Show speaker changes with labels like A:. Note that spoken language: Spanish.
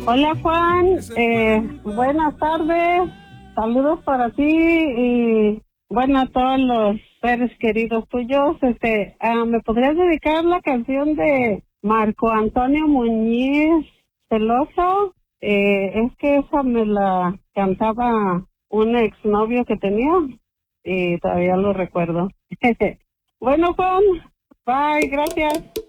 A: Hola Juan, buenas tardes, saludos para ti y bueno a todos los seres queridos tuyos. ¿Me podrías dedicar la canción de Marco Antonio Muñiz Celoso? Es que esa me la cantaba un exnovio que tenía y todavía lo recuerdo. Bueno Juan, bye, gracias.